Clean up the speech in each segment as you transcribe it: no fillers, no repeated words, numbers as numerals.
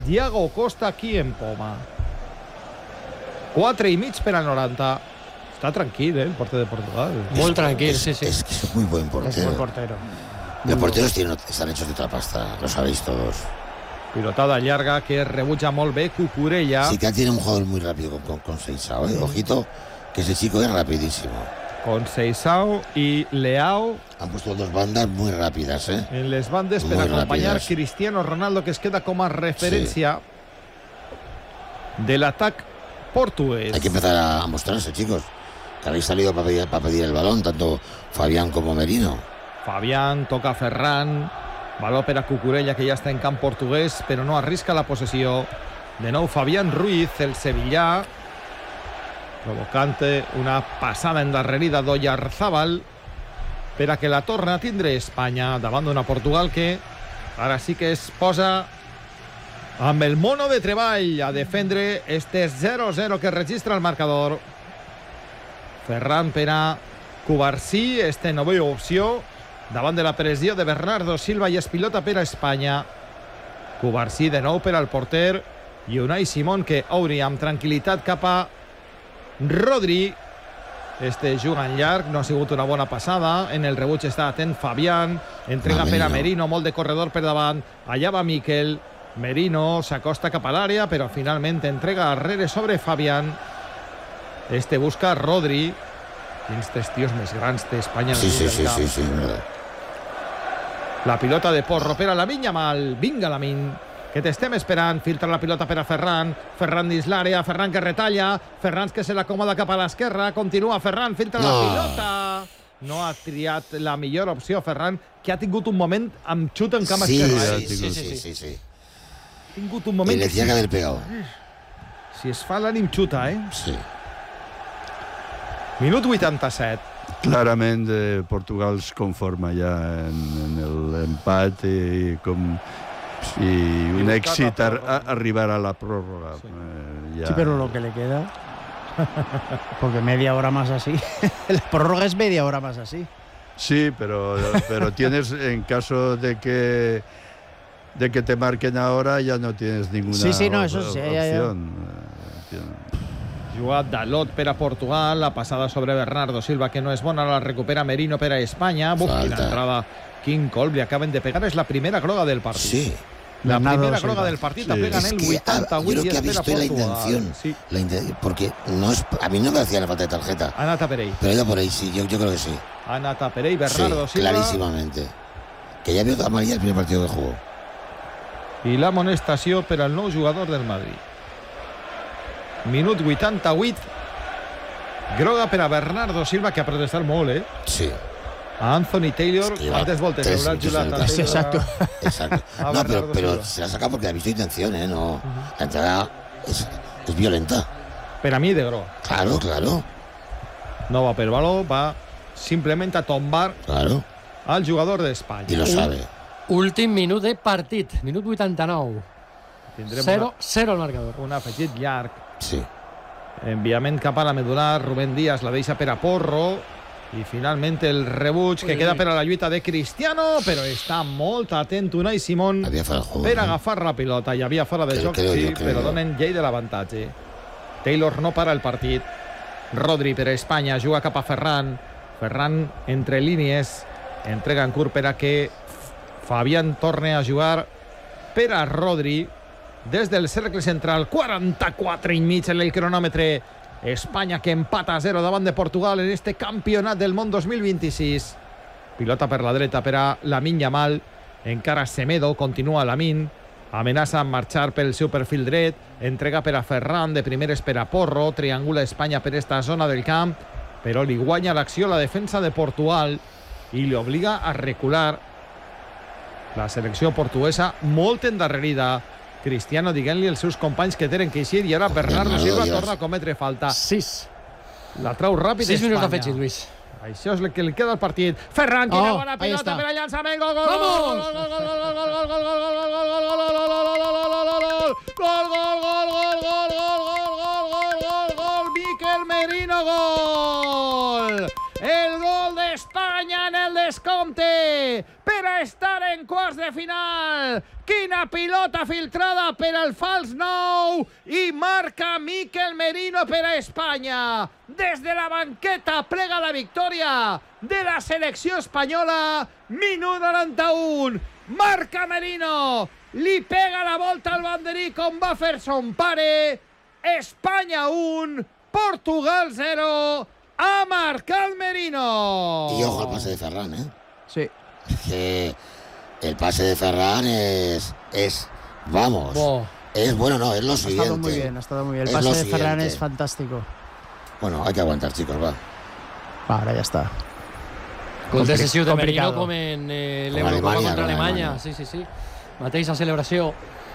Diego Costa aquí en poma. 4,5 per al 90. Está tranquilo, el portero de Portugal. Muy tranquilo, sí. Es que es muy buen portero. Es buen portero. Los porteros están hechos de otra pasta, lo sabéis todos. Pilotada llarga que rebutja molt bé Cucurella. Sí que tiene un jugador muy rápido con Seixao, ¿eh? Ojito, que ese chico es rapidísimo. Con Seixao y Leao. Han puesto dos bandas muy rápidas, ¿eh? En les bandes per acompanyar Cristiano Ronaldo, que es queda com a referència de l'atac portugués. Hay que empezar a mostrarse, chicos. Que habéis salido para pedir el balón, tanto Fabián como Merino. Fabián toca a Ferran. Baló per a Cucurella, que ja està en camp portuguès, però no arrisca la possessió. De nou Fabián Ruiz, el sevillà, provocant una passada endarrerida d'Oyarzabal per a que la torna a tindre Espanya davant d'una Portugal que ara sí que es posa amb el mono de treball a defendre este 0-0 que registra el marcador. Ferran per a Cubarsí, este no veu opció davant de la pressió de Bernardo Silva i es pilota per a Espanya. Cubarsí de nou per al porter i Unai Simón que obri amb tranquil·litat cap a Rodri. Este juga en llarg, no ha sigut una bona passada. En el rebuig està atent Fabián, entrega per a Merino, molt de corredor per davant. Allà va Miquel, Merino s'acosta cap a l'àrea, però finalment entrega darrere sobre Fabián. Este busca Rodri. Quins tres tios més grans té Espanya. Sí. La pilota de Porro per a Lamine Yamal. Vinga, Lamine, que t'estem esperant. Filtra la pilota per a Ferran. Ferran dins l'àrea. Ferran que retalla. Ferran que se l'acomoda cap a l'esquerra. Continua Ferran. Filtra la pilota. No ha triat la millor opció Ferran, que ha tingut un moment amb xut en camp esquerra. Sí. Ha tingut un moment... Y le tenía que haber pegado. Si es fa l'ànim xuta, Sí. Minut 87. Clarament Portugal es conforma ja en l'empat i un èxit arribar a la pròrroga. Sí, pero lo que le queda, porque media hora más así, la prórroga es media hora más así. Sí, pero tienes, en caso de que te marquen ahora, ya no tienes ninguna opción. Jugat Dalot per a Portugal, la passada sobre Bernardo Silva, que no és bona, la recupera Merino per a Espanya. Quina entrada, quin colp li acaben de pegar, és la primera groga del partit. Sí. La primera groga del partit la pegan en el 88 y es que ha visto la intención. Sí. Porque a mí no me hacía la falta de tarjeta. Ha anat a per ell. Pero ha ido por ahí, sí, yo creo que sí. Ha anat a per ell Bernardo Silva. Clarísimamente. Que ya vio amarilla el primer partido que jugó. I l'amonestació per al nou jugador del Madrid. Minut 88. Groga per a Bernardo Silva, que ha protestat molt, Sí. A Anthony Taylor, ¿cuántas voltes? Exacto. No, pero se la ha sacado porque ha visto intención, ¿eh? No, la entrada es violenta. Per a mi de groga. Claro. No va per baló, va simplement a tombar al jugador d'Espanya. I lo sabe. Últim minut de partit, minut 89. 0-0 el marcador. Un afegit llarg. Sí. Enviament cap a la medular. Rubén Díaz la deixa per a Porro. I finalment el rebuig que queda per a la lluita de Cristiano, però està molt atent Unai Simón per agafar la pilota. Hi havia fora de joc, però donen llei de l'avantatge. Taylor no para el partit. Rodri per a Espanya, juga cap a Ferran. Ferran entre línies, entrega en curt per a que Fabián torne a jugar per a Rodri des del cercle central. 44,5 en el cronòmetre. Espanya que empata a 0 davant de Portugal en este campionat del món 2026. Pilota per la dreta per a Lamine Yamal. Encara Semedo, continua Lamine. Amenaça amb marxar pel seu perfil dret. Entrega per a Ferran, de primeres per a Porro. Triangula Espanya per esta zona del camp, però li guanya l'acció la defensa de Portugal i li obliga a recular. La selecció portuguesa molt endarrerida. Cristiano diguent-li als seus companys que tenen que eixir i ara Bernardo Silva torna a cometre falta. 6. La trau ràpid Espanya. 6 minuts d'afegit, Lluís. Això és el que li queda al partit. Ferran, quina bona pilota per a llançament. Gol, gol, gol, gol, Miquel Merino, gol. El gol d'Espanya en el descompte per a estar en quarts de final. Quina pilota filtrada per al fals 9 i marca Miquel Merino per a Espanya. Des de la banqueta plega la victòria de la selecció espanyola. Minut 91. Marca Merino. Li pega la volta al banderí com va fer son pare. Espanya 1, Portugal 0. Ha marcat Merino. Y ojo al pase de Ferran, ¿eh? Sí. Que el pase de Ferran es vamos, es bueno, no, es lo siguiente. Ha estado muy bien. El pase de Ferran es fantástico. Bueno, hay que aguantar, chicos, va. Ahora ya está. Gol decisiu de Merino com en l'Eurocopa contra Alemanya. Sí. Mateixa celebració.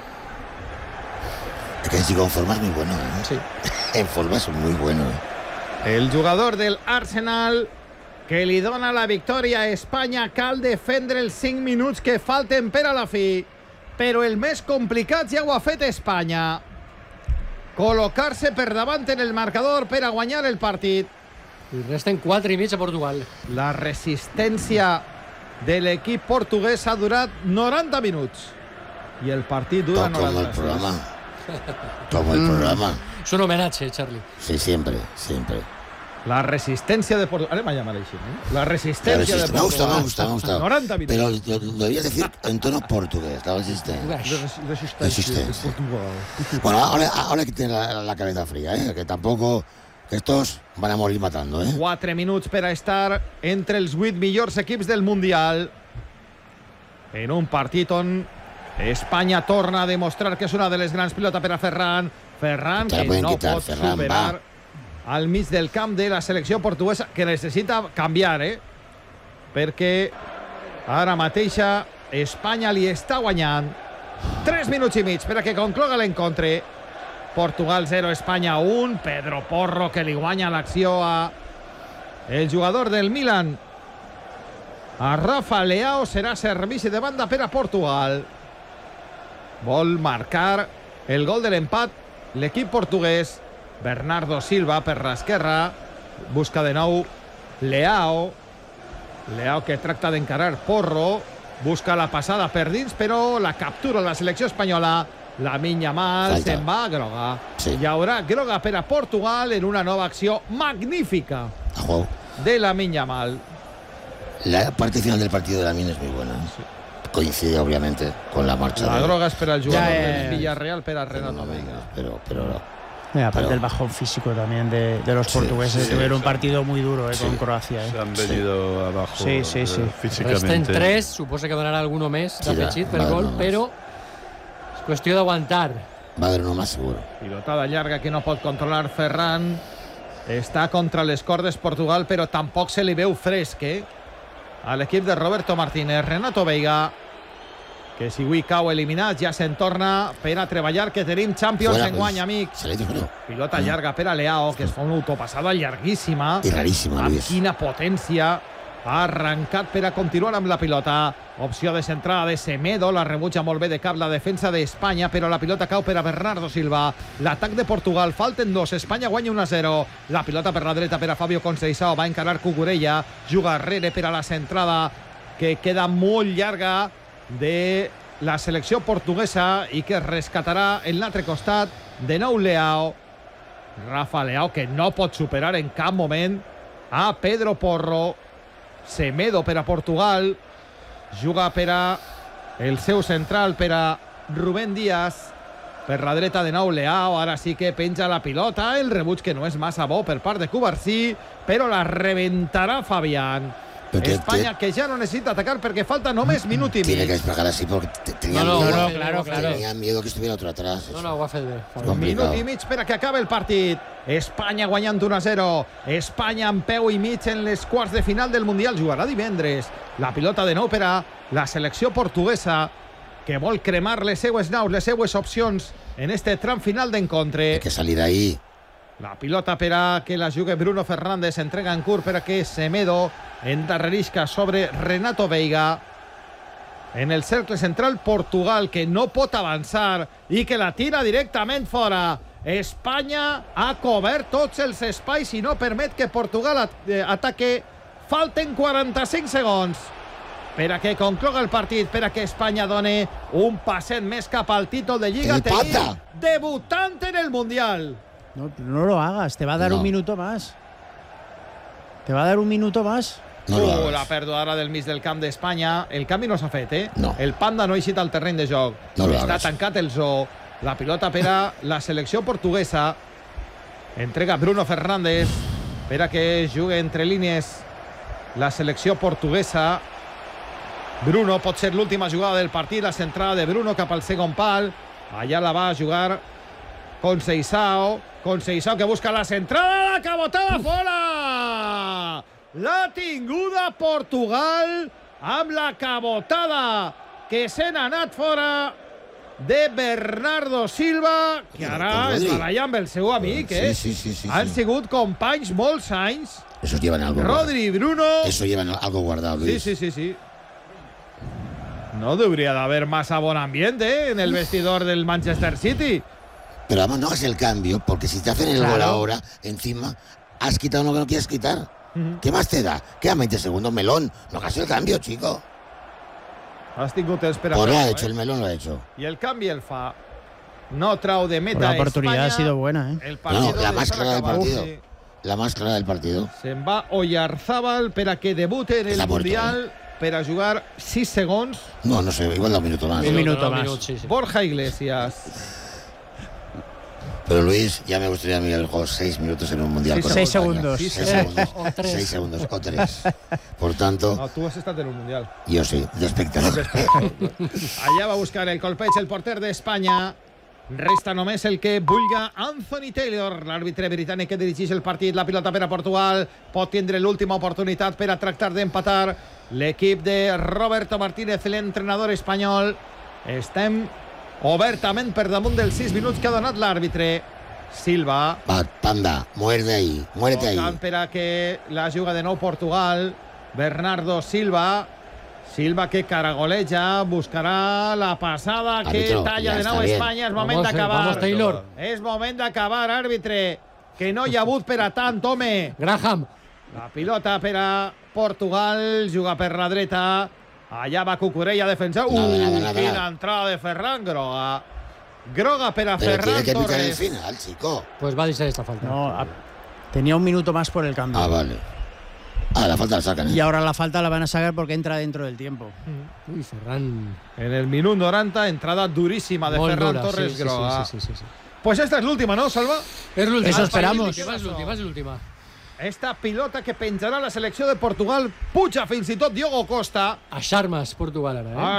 Es que el chico en forma es muy bueno, ¿eh? Sí. En forma es muy bueno. El jugador del Arsenal que li dona la victòria a Espanya cal defendre els 5 minuts que falten per a la fi, però el més complicat ja ho ha fet Espanya. Col·locar-se per davant en el marcador per a guanyar el partit. I resten 4 i mig a Portugal. La resistència de l'equip portuguès ha durat 90 minuts i el partit dura 90. Como el programa. Como el programa. És un homenatge, Charlie. Sí, siempre. La resistencia de Portugal. Anem a llamar així, ¿eh? La resistencia de Portugal. Me gusta. 90 minutos. Pero lo debías decir en tono portugués, la resistencia. Resistencia. Bueno, ahora hay que tener la cabeza fría, ¿eh? Que tampoco... Estos van a morir matando, ¿eh? 4 minuts per a estar entre els 8 millors equips del Mundial. En un partit on Espanya torna a demostrar que és una de les grans pilotes per a Ferran. Ferran que no pot superar al mig del camp de la selecció portuguesa, que necessita canviar, perquè ara mateixa Espanya li està guanyant. 3 minuts i mig per a que concloga l'encontre. Portugal 0, Espanya 1. Pedro Porro que li guanya l'acció a el jugador del Milan. A Rafa Leao. Serà servici de banda per a Portugal. Vol marcar el gol de l'empat l'equip portuguès. Bernardo Silva per l'esquerra. Busca de nou Leao. Leao que tracta d'encarar Porro. Busca la passada per dins, però la captura la selecció espanyola. Lamine Yamal se'n va groga. Sí. Hi haurà groga per a Portugal en una nova acció magnífica de Lamine Yamal. La parte final del partido de Lamine es muy buena. Sí. Coincide obviamente con la marcha. La groga es per al jugador del Villarreal, per a Renato Veiga. Pero aparte del bajón físico también de los portugueses, tuvieron un partido muy duro con Croacia. Se han venido abajo físicamente. Resten 3, suposa que donarà alguno més d'afegit per gol, però és qüestió d'aguantar. Va haver uno más seguro. Pilotada llarga que no pot controlar Ferran. Està contra les cordes Portugal, però tampoc se li veu fresc a l'equip de Roberto Martínez. Renato Veiga, que si avui cau eliminat ja se'n torna per a treballar, que tenim Champions enguany, amics. Pilota llarga per a Leao, que es fa una autopassada llarguíssima. I raríssima, Luis. Amb quina potència ha arrencat per a continuar amb la pilota. Opció de centrada de Semedo, la rebutja molt bé de cap la defensa d'Espanya, però la pilota cau per a Bernardo Silva. L'atac de Portugal, falten 2, Espanya guanya 1-0. La pilota per la dreta per a Fabio Conceição, va encarar Cucurella, juga arrere per a la centrada, que queda molt llarga, de la selecció portuguesa i que rescatarà en l'altre costat de nou Leao. Rafa Leao, que no pot superar en cap moment a Pedro Porro. Semedo per a Portugal, juga per a el seu central, per a Rubén Díaz. Per la dreta de nou Leao, ara sí que penja la pilota, el rebuig que no és massa bo per part de Cubarsí, però la reventarà Fabián. España que ya no necesita atacar porque falta només minut i mig. Tiene que despejar así porque tenía miedo que estuviera otro atrás. No, ho ha fet bé. Minut i mig per a que acabe el partit. Espanya guanyant 1-0. Espanya amb peu i mig en les quarts de final del Mundial. Jugarà divendres. La pilota de nou per a la selecció portuguesa, que vol cremar les seues naus, les seues opcions en este tram final d'encontre. Hay que salir ahí. La pilota per a que la jugui Bruno Fernández, entrega en curt per a que Semedo endarrerisca sobre Renato Veiga. En el cercle central Portugal, que no pot avançar i que la tira directament fora. Espanya ha cobert tots els espais i no permet que Portugal ataque. Falten 45 segons. per a que concloga el partit, per a que Espanya done un passet més cap al títol de Lliga. Debutant en el Mundial. No lo hagas, te va a dar un minuto más. Te va a dar un minuto más. La pèrdua ara del mig del camp d'Espanya. El canvi no s'ha fet, No. El Panda no ha eixit al terreny de joc. Està tancat el zoo. La pilota per a la selecció portuguesa. Entrega Bruno Fernández per a que jugui entre línies la selecció portuguesa. Bruno pot ser l'última jugada del partit. La centrada de Bruno cap al segon pal. Allà la va a jugar Conceição que busca la centrada. La cabotada fora! L'ha tinguda Portugal amb la cabotada que se n'ha anat fora de Bernardo Silva, que ara es baralla amb el seu amic, Sí. Han sigut companys molts anys. Esos llevan algo. Rodri y Bruno. Eso llevan algo guardado, Luis. Sí. No debería de haber más buen ambiente en el vestidor del Manchester City. Pero además no hagas el cambio, porque si te hacen el gol ahora, encima, has quitado lo que no quieres quitar. ¿Qué más te da? Quedan 20 segundos, melón. No hagas el cambio, chico. Has tingut espera. Pues lo ha hecho, el melón lo ha hecho. Y el cambio el fa. No trau de meta. La oportunidad ha sido buena, La más clara del partido. La más clara del partido. Se'n va Oyarzábal per a que debute en el Mundial, per a jugar 6 segons. No sé, igual da un minuto más. Un minuto más. Borja Iglesias. Pero Luis, ya me gustaría a mí haber jugado 6 minutos en un Mundial. 6 segundos. 6 segundos. 6 segundos o 3. Por tanto... No, tu has estat en un Mundial. Jo sí, d'espectador. Allà va a buscar el colpeig el porter d'Espanya. Resta només el que vulga Anthony Taylor, l'àrbitre britànic que dirigeix el partit. La pilota per a Portugal. Pot tindre l'última oportunitat per a tractar d'empatar l'equip de Roberto Martínez, l'entrenador espanyol. Estem obertament per damunt dels 6 minuts que ha donat l'àrbitre. Silva. Va, Panda, muerde ahí, muérete ahí. Per a que la juga de nou Portugal. Bernardo Silva. Silva que caragoleja, buscarà la passada que talla de nou Espanya. És moment d'acabar. Vamos, Taylor. És moment d'acabar, àrbitre. Que no hi ha hagut per a tant, home. Graham. La pilota per a Portugal, juga per la dreta. Allà va Cucurella a defensar. Quina entrada de Ferran, groga. Groga per a Ferran Torres. Pero tiene que pitar el final, chico. Pues va a ser esta falta. No, tenía un minuto más por el cambio. Ah, vale. La falta la sacan. Y ahora la falta la van a sacar porque entra dentro del tiempo. Uy, Ferran. En el minut 90, entrada durísima de Ferran Torres, groga. Sí. Pues esta es l'última, ¿no, Salva? Es l'última. Eso esperamos. És l'última. Esta pilota que penjarà la selecció de Portugal, puja fins i tot Diogo Costa. A Xarmas, Portugal ara, A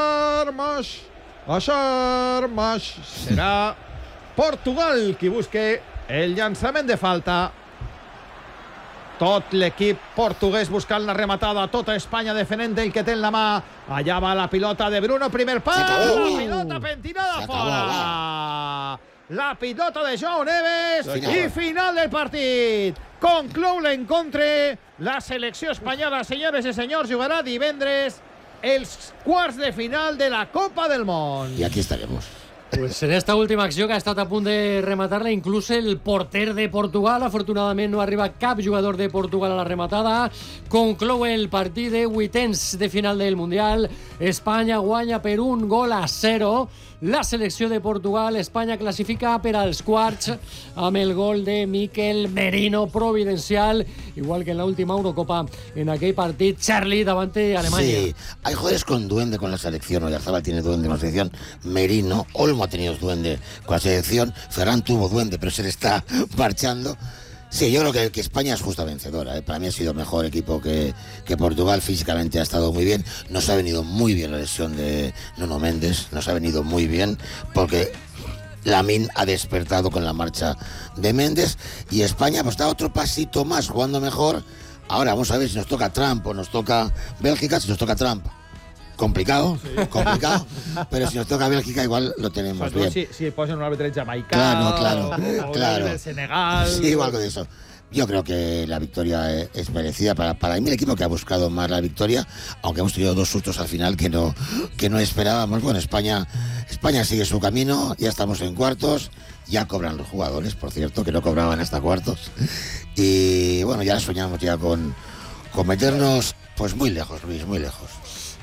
Xarmas. Serà Portugal qui busque el llançament de falta. Tot l'equip portuguès buscant la rematada, tota Espanya defendent el que té en la mà. Allà va la pilota de Bruno, primer pal, la pilota pentinada fora. La pilota de João Neves i final del partit. Conclou l'encontre. La selecció espanyola, senyores i senyors, jugarà divendres els quarts de final de la Copa del Món. Y aquí estaremos. Pues en esta última acció que ha estat a punt de rematar-la, inclús el porter de Portugal. Afortunadament no arriba cap jugador de Portugal a la rematada. Conclou el partit de vuitens de final del Mundial. Espanya guanya per 1-0. La selecció de Portugal. Espanya classifica per als quarts amb el gol de Mikel Merino, providencial, igual que en la última Eurocopa, en aquell partit Charlie davant de Alemanya. Sí, hay jugadores con duende con la selección. Oyarzábal tiene duende con la selección. Merino, Olmo ha tenido duende con la selección. Ferran tuvo duende, pero se le está marchando. Sí, yo creo que España es justa vencedora. Para mí ha sido mejor equipo que Portugal. Físicamente ha estado muy bien. Nos ha venido muy bien la lesión de Nuno Méndez. Nos ha venido muy bien porque Lamine ha despertado con la marcha de Méndez. Y España pues da otro pasito más, jugando mejor. Ahora vamos a ver si nos toca Trump o nos toca Bélgica. Si nos toca Trump, complicado, pero si nos toca Bélgica igual lo tenemos bien. Si posen un árbitro jamaicano, claro. del Senegal. Sí, igual con eso. Yo creo que la victoria es merecida para mí, el equipo que ha buscado más la victoria, aunque hemos tenido 2 sustos al final que no esperábamos. Bueno, España sigue su camino, ya estamos en cuartos, ya cobran los jugadores, por cierto, que no cobraban hasta cuartos. Y bueno, ya soñamos ya con meternos pues muy lejos, Luis, muy lejos.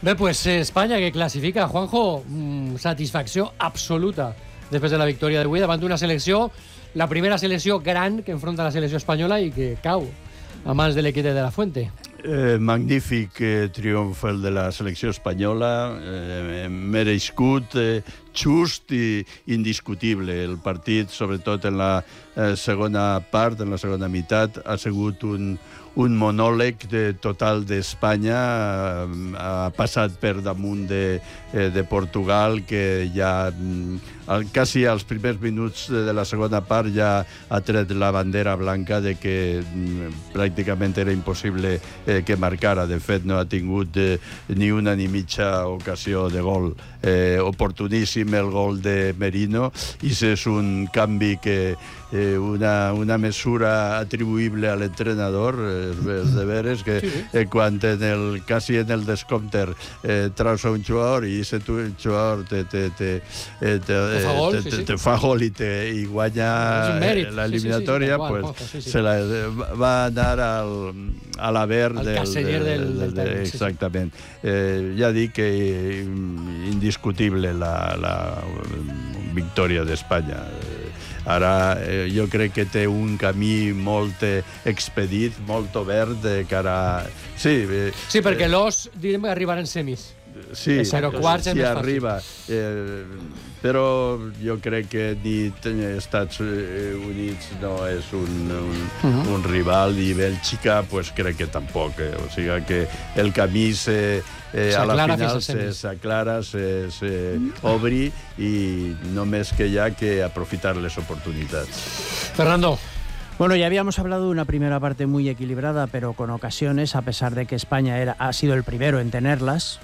Bé, pues Espanya que classifica, Juanjo, satisfacció absoluta després de la victòria d'avui davant d'una selecció, la primera selecció gran que enfronta la selecció espanyola i que cau a mans de l'equip de la Fuente. Magnífic triomf el de la selecció espanyola, merescut, just i indiscutible. El partit, sobretot en la segona part, en la segona meitat, ha sigut un monòleg total d'Espanya, ha passat per damunt de Portugal, que ja quasi als primers minuts de la segona part ja ha tret la bandera blanca de que pràcticament era impossible que marcara. De fet, no ha tingut ni una ni mitja ocasió de gol. Oportuníssim el gol de Merino, i és un canvi que una mesura atribuïble a l'entrenador, és de veres que quan quasi en el descompte traus a un jugador i aquest jugador te fa gol i guanya l'eliminatòria, se la va anar a l'haver al caseller del tècnic. Exactament. Ja dic que indiscutible la victòria d'Espanya. Ara jo crec que té un camí molt expedit, molt obert de cara... Sí, perquè l'Os, direm que arribarà en semis. Sí, quarts si arriba. Però jo crec que ni Estats Units no és un rival, i Bèlgica pues crec que tampoc. O sigui que el camí a la final s'aclara, s'obri, i només que hi ha que aprofitar les oportunitats. Fernando. Bueno, ya habíamos hablado de una primera parte muy equilibrada, pero con ocasiones, a pesar de que España ha sido el primero en tenerlas.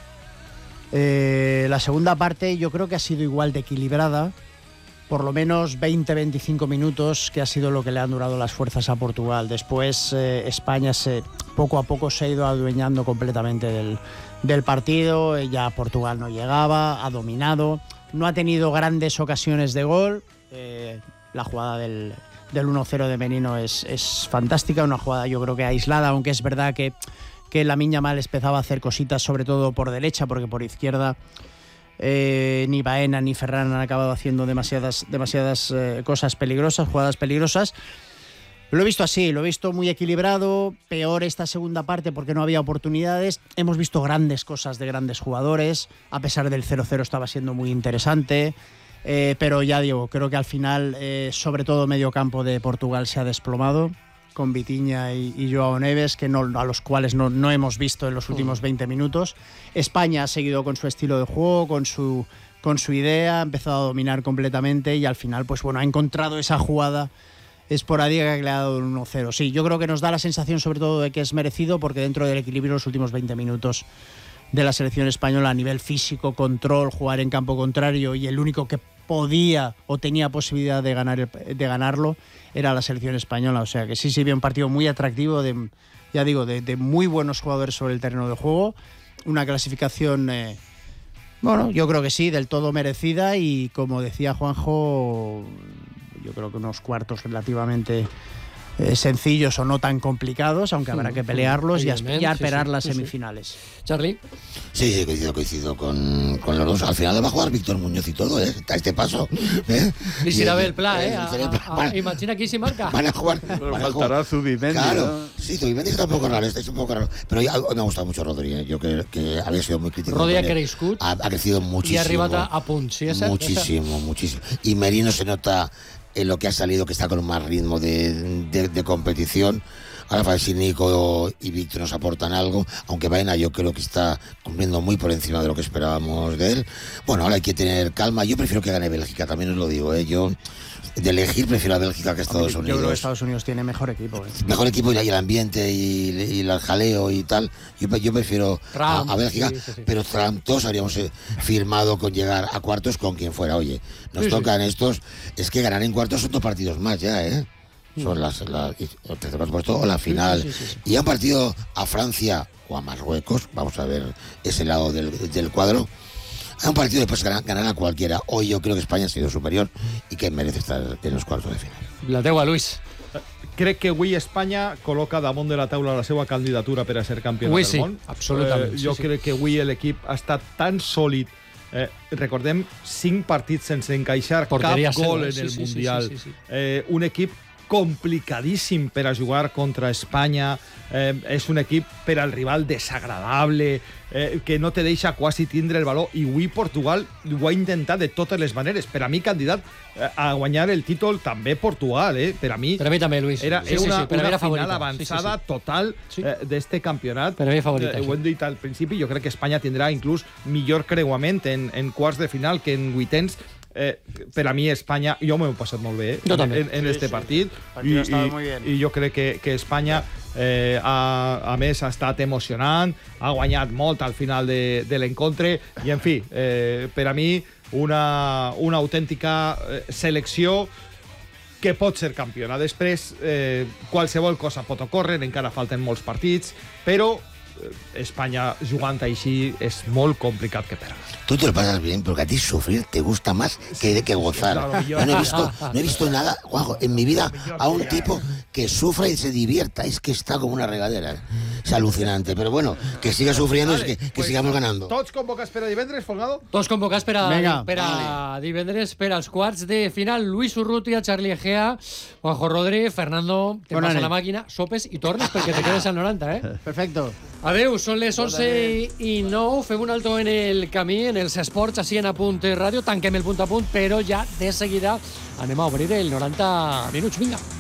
La segunda parte yo creo que ha sido igual de equilibrada, por lo menos 20-25 minutos, que ha sido lo que le han durado las fuerzas a Portugal. Después España poco a poco se ha ido adueñando completamente del partido, ya Portugal no llegaba, ha dominado, no ha tenido grandes ocasiones de gol. La jugada del 1-0 de Merino es fantástica, una jugada yo creo que aislada, aunque es verdad que Lamine Yamal empezaba a hacer cositas, sobre todo por derecha, porque por izquierda ni Baena ni Ferran han acabado haciendo demasiadas cosas peligrosas, jugadas peligrosas. Lo he visto así, lo he visto muy equilibrado, peor esta segunda parte porque no había oportunidades. Hemos visto grandes cosas de grandes jugadores, a pesar del 0-0 estaba siendo muy interesante. Pero ya digo, creo que al final, sobre todo medio campo de Portugal se ha desplomado, con Vitinha y Joao Neves, a los cuales no hemos visto en los últimos 20 minutos. España ha seguido con su estilo de juego, con su idea, ha empezado a dominar completamente y al final, pues bueno, ha encontrado esa jugada esporádica que le ha dado un 1-0. Sí, yo creo que nos da la sensación sobre todo de que es merecido, porque dentro del equilibrio los últimos 20 minutos de la selección española a nivel físico, control, jugar en campo contrario, y el único que podía o tenía posibilidad de ganarlo era la selección española. O sea que sí, había un partido muy atractivo, de muy buenos jugadores sobre el terreno de juego, una clasificación, bueno, yo creo que sí, del todo merecida, y como decía Juanjo, yo creo que unos cuartos relativamente sencillos o no tan complicados, aunque habrá que pelearlos y esperar las semifinales. Charlie. Sí, coincido con los dos. Al final va a jugar Víctor Muñoz y todo, a este paso. Y si el plan, imagina aquí si marca. Van a jugar. Faltará Zubimendi. Claro, sí, Zubimendi está un poco raro, Pero me ha gustado mucho Rodri, yo que había sido muy crítico. Rodri ha crecido muchísimo. Y arriba a punt, ¿sí? Muchísimo. Y Merino se nota en lo que ha salido, que está con más ritmo de competición. Ahora parece que Nico y Víctor nos aportan algo, aunque Baena yo creo que está cumpliendo muy por encima de lo que esperábamos de él. Bueno, ahora hay que tener calma. Yo prefiero que gane Bélgica, también os lo digo, Yo de elegir prefiero a Bélgica que a Estados Unidos. Yo creo que Estados Unidos tiene mejor equipo. Mejor equipo, y el ambiente y el jaleo y tal. Yo prefiero a Bélgica, sí. Pero todos habríamos firmado con llegar a cuartos con quien fuera. Oye, nos tocan estos. Es que ganar en cuartos son 2 partidos más ya, Son el tercer puesto o la final. Sí. Y a un partido a Francia o a Marruecos, vamos a ver ese lado del cuadro. A un partido después ganar a cualquiera. Hoy yo creo que España ha sido superior y que merece estar en los cuartos de final. La teua, Luis. crec que avui Espanya col·loca damunt de la taula la seva candidatura per a ser campionat del món. Absolutament. Jo crec que avui l'equip ha estat tan sòlid. Recordem 5 partits sense encaixar Porteria cap gol seva, en el sí, Mundial. sí. Un equip complicadíssim per a jugar contra Espanya. És un equip per al rival desagradable, que no te deixa quasi tindre el valor, i avui Portugal ho ha intentat de totes les maneres. Per a mi, candidat a guanyar el títol també Portugal, Per a mi també, Luis. Era una final favorita. avançada total d'este campionat. Per a mi favorita. Ho hem dit al principi, jo crec que Espanya tindrà inclús millor creuament en quarts de final que en vuitens. Per a mi Espanya, jo m'ho he passat molt bé en este partit, i jo crec que Espanya a més ha estat emocionant, ha guanyat molt al final de l'encontre, i en fi, per a mi una autèntica selecció que pot ser campiona. Després qualsevol cosa pot ocórrer, encara falten molts partits, però España jugando així es molt complicat que perda. Tú te lo pasas bien, porque a ti sufrir te gusta más que gozar. Yo no he visto nada, Juanjo, en mi vida a un tipo que sufra y se divierta. Es que está como una regadera. Es alucinante. Pero bueno, que siga sufriendo, vale, que sigamos ganando. Tots convocats per a divendres, Folgado? Tots convocats per a divendres, per als quarts de final. Luis Urrutia, Charlie Egea, Juanjo Rodri, Fernando, te passa la màquina, sopes i tornes perquè te quedes al 90, Perfecto. Adeu, són les 11:09. Fem un alto en el camí, en els esports, així en Apunt Ràdio. Tanquem el punt a punt, però ja de seguida anem a obrir el 90 minuts. Vinga.